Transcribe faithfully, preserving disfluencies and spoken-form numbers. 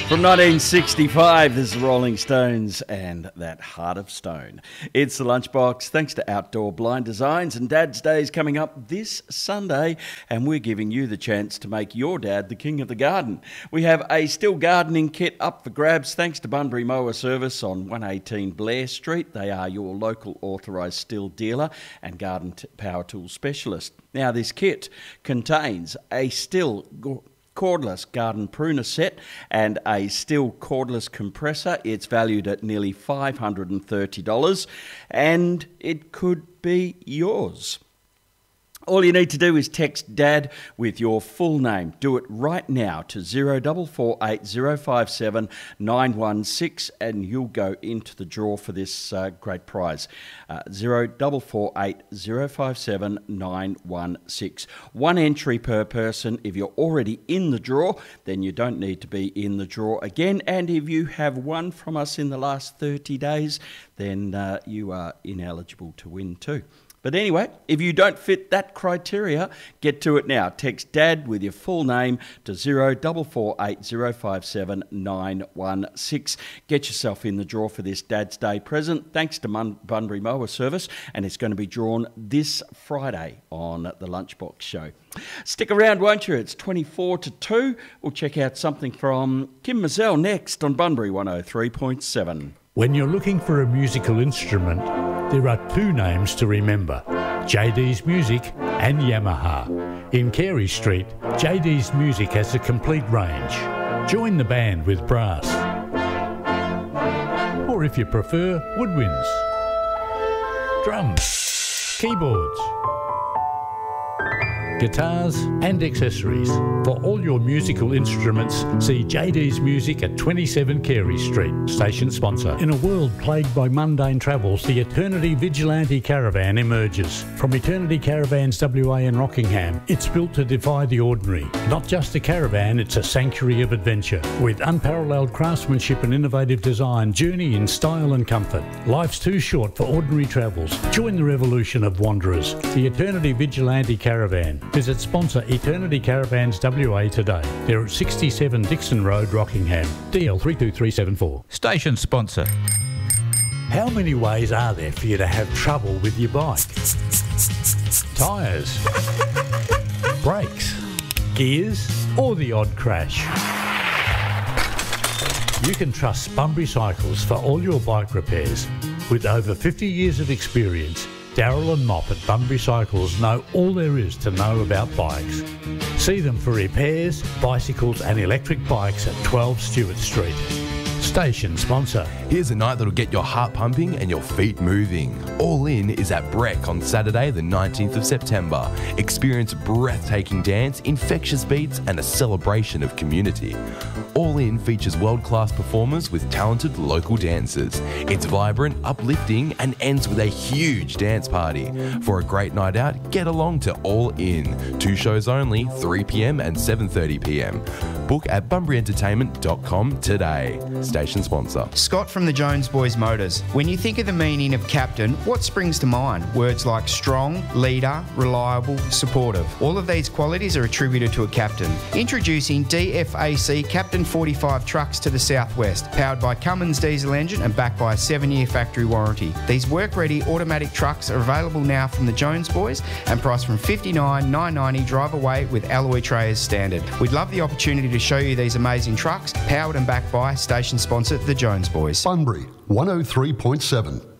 From nineteen sixty-five, this is Rolling Stones and That Heart of Stone. It's the Lunchbox, thanks to Outdoor Blind Designs, and Dad's Day is coming up this Sunday, and we're giving you the chance to make your dad the king of the garden. We have a still gardening kit up for grabs thanks to Bunbury Mower Service on one eighteen Blair Street. They are your local authorised still dealer and garden t- power tool specialist. Now, this kit contains a still Go- cordless garden pruner set and a still cordless compressor. It's valued at nearly five hundred thirty dollars and it could be yours. All you need to do is text Dad with your full name. Do it right now to zero four four eight zero five seven nine one six and you'll go into the draw for this uh, great prize. Uh, zero four four eight zero five seven nine one six. One entry per person. If you're already in the draw, then you don't need to be in the draw again. And if you have won from us in the last thirty days, then uh, you are ineligible to win too. But anyway, if you don't fit that criteria, get to it now. Text Dad with your full name to zero four four eight zero five seven nine one six. Get yourself in the draw for this Dad's Day present, thanks to Mun- Bunbury Mower Service, and it's going to be drawn this Friday on the Lunchbox Show. Stick around, won't you? It's twenty-four to two. We'll check out something from Kim Mazzell next on Bunbury one oh three point seven. When you're looking for a musical instrument, there are two names to remember, J D's Music and Yamaha. In Carey Street, J D's Music has a complete range. Join the band with brass. Or if you prefer, woodwinds, drums, keyboards, guitars and accessories. For all your musical instruments, see J D's Music at twenty-seven Carey Street, station sponsor. In a world plagued by mundane travels, the Eternity Vigilante Caravan emerges. From Eternity Caravans W A in Rockingham, it's built to defy the ordinary. Not just a caravan, it's a sanctuary of adventure. With unparalleled craftsmanship and innovative design, journey in style and comfort. Life's too short for ordinary travels. Join the revolution of wanderers. The Eternity Vigilante Caravan. Visit sponsor Eternity Caravans W A today. They're at sixty-seven Dixon Road, Rockingham. D L three two three seven four. Station sponsor. How many ways are there for you to have trouble with your bike? Tyres, brakes, gears, or the odd crash? You can trust Bunbury Cycles for all your bike repairs. With over fifty years of experience, Daryl and Mop at Bunbury Cycles know all there is to know about bikes. See them for repairs, bicycles and electric bikes at twelve Stewart Street. Station sponsor. Here's a night that'll get your heart pumping and your feet moving. All In is at Breck on Saturday the nineteenth of September. Experience breathtaking dance, infectious beats and a celebration of community. All In features world-class performers with talented local dancers. It's vibrant, uplifting and ends with a huge dance party. For a great night out, get along to All In. Two shows only, three p.m. and seven thirty p.m. Book at bunbury entertainment dot com today. Station sponsor. Scott from the Jones Boys Motors. When you think of the meaning of captain, what springs to mind? Words like strong, leader, reliable, supportive. All of these qualities are attributed to a captain. Introducing D F A C Captain forty-five trucks to the southwest, powered by Cummins diesel engine and backed by a seven-year factory warranty. These work-ready automatic trucks are available now from the Jones Boys and priced from fifty-nine thousand nine hundred ninety dollars drive away with alloy tray as standard. We'd love the opportunity to show you these amazing trucks, powered and backed by station sponsor the Jones Boys. Bunbury one oh three point seven.